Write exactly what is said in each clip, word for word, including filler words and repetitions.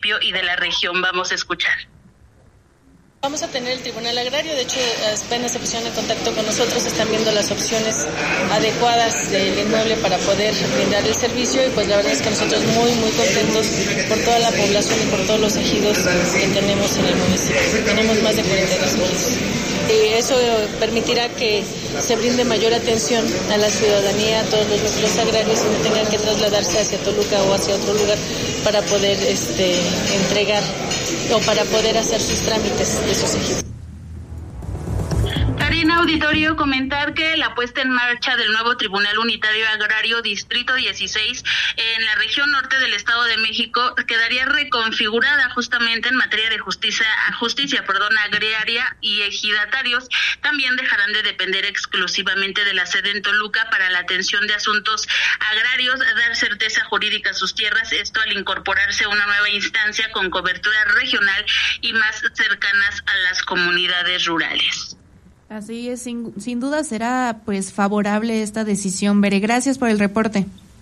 municipio y de la región. Vamos a escuchar. Vamos a tener el Tribunal Agrario, de hecho apenas se pusieron en contacto con nosotros, están viendo las opciones adecuadas del inmueble para poder brindar el servicio y pues la verdad es que nosotros muy muy contentos por toda la población y por todos los ejidos que tenemos en el municipio. Tenemos más de cuarenta y dos ejidos. Y eso permitirá que se brinde mayor atención a la ciudadanía, a todos los núcleos agrarios y no tengan que trasladarse hacia Toluca o hacia otro lugar para poder este, entregar o para poder hacer sus trámites de sus ejidos. Karina, auditorio, comentar que la puesta en marcha del nuevo Tribunal Unitario Agrario Distrito dieciséis en la región norte del Estado de México quedaría reconfigurada justamente en materia de justicia, justicia, perdón, agraria y ejidatarios. También dejarán de depender exclusivamente de la sede en Toluca para la atención de asuntos agrarios, dar certeza jurídica a sus tierras, esto al incorporarse una nueva instancia con cobertura regional y más cercanas a las comunidades rurales. Así es, sin, sin duda será pues favorable esta decisión. Bere, gracias por el reporte.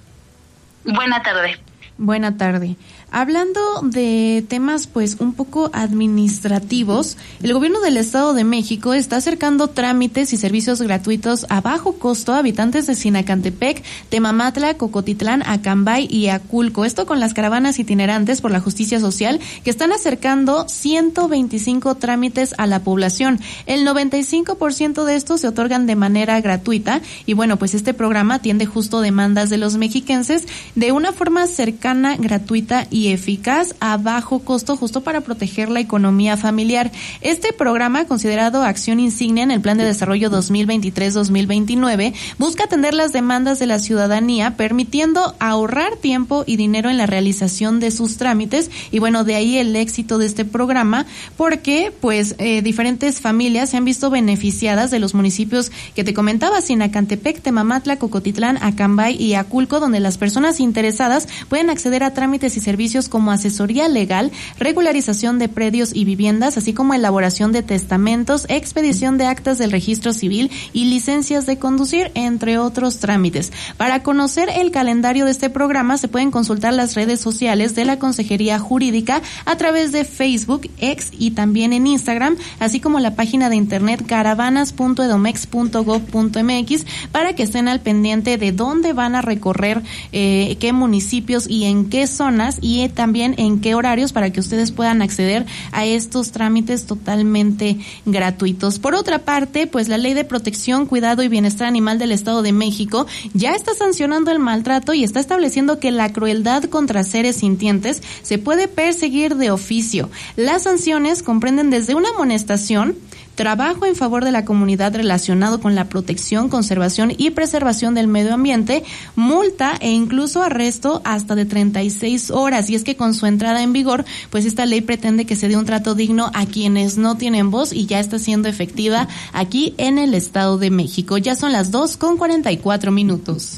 Buena tarde. Buena tarde. Hablando de temas pues un poco administrativos, el gobierno del Estado de México está acercando trámites y servicios gratuitos a bajo costo a habitantes de Sinacantepec, Temamatla, Cocotitlán, Acambay y Aculco. Esto con las caravanas itinerantes por la justicia social que están acercando ciento veinticinco trámites a la población. El noventa y cinco por ciento de estos se otorgan de manera gratuita y bueno, pues este programa atiende justo demandas de los mexiquenses de una forma cercana, gratuita y eficaz a bajo costo, justo para proteger la economía familiar. Este programa, considerado acción insignia en el Plan de Desarrollo dos mil veintitrés dos mil veintinueve, busca atender las demandas de la ciudadanía, permitiendo ahorrar tiempo y dinero en la realización de sus trámites. Y bueno, de ahí el éxito de este programa, porque pues eh, diferentes familias se han visto beneficiadas de los municipios que te comentaba, Sinacantepec, Temamatla, Cocotitlán, Acambay y Aculco, donde las personas interesadas pueden acceder a trámites y servicios como asesoría legal, regularización de predios y viviendas, así como elaboración de testamentos, expedición de actas del registro civil y licencias de conducir, entre otros trámites. Para conocer el calendario de este programa se pueden consultar las redes sociales de la Consejería Jurídica a través de Facebook, X y también en Instagram, así como la página de internet caravanas punto edomex punto gob punto mx para que estén al pendiente de dónde van a recorrer, eh, qué municipios y en qué zonas y también en qué horarios para que ustedes puedan acceder a estos trámites totalmente gratuitos. Por otra parte, pues la Ley de Protección, Cuidado y Bienestar Animal del Estado de México ya está sancionando el maltrato y está estableciendo que la crueldad contra seres sintientes se puede perseguir de oficio. Las sanciones comprenden desde una amonestación, trabajo en favor de la comunidad relacionado con la protección, conservación y preservación del medio ambiente, multa e incluso arresto hasta de treinta y seis horas. Y es que con su entrada en vigor, pues esta ley pretende que se dé un trato digno a quienes no tienen voz y ya está siendo efectiva aquí en el Estado de México. Ya son las dos con cuarenta y cuatro minutos.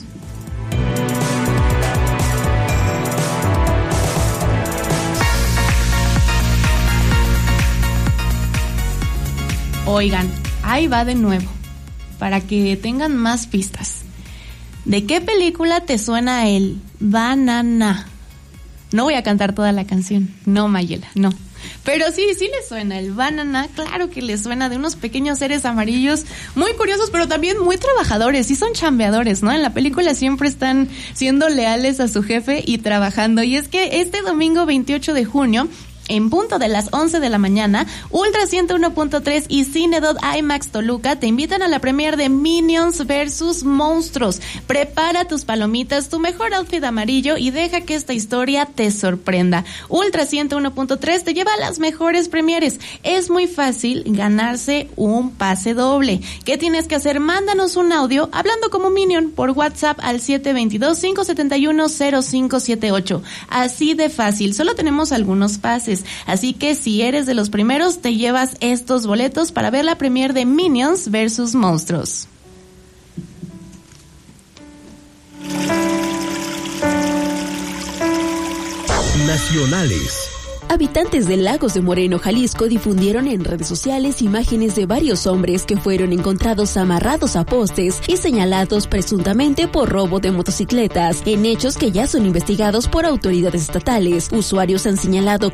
Oigan, ahí va de nuevo, para que tengan más pistas. ¿De qué película te suena el banana? No voy a cantar toda la canción, no, Mayela, no. Pero sí, sí le suena el banana, claro que le suena, de unos pequeños seres amarillos muy curiosos, pero también muy trabajadores, sí son chambeadores, ¿no? En la película siempre están siendo leales a su jefe y trabajando. Y es que este domingo veintiocho de junio, en punto de las once de la mañana, Ultra ciento uno punto tres y Cinedot IMAX Toluca te invitan a la premier de Minions versus Monstruos. Prepara tus palomitas, tu mejor outfit amarillo y deja que esta historia te sorprenda. Ultra ciento uno punto tres te lleva a las mejores premieres. Es muy fácil ganarse un pase doble. ¿Qué tienes que hacer? Mándanos un audio hablando como Minion por WhatsApp al siete dos dos, cinco siete uno, cero cinco siete ocho. Así de fácil, solo tenemos algunos pases. Así que si eres de los primeros, te llevas estos boletos para ver la premier de Minions versus Monstruos. Nacionales. Habitantes de Lagos de Moreno, Jalisco, difundieron en redes sociales imágenes de varios hombres que fueron encontrados amarrados a postes y señalados presuntamente por robo de motocicletas, en hechos que ya son investigados por autoridades estatales. Usuarios han señalado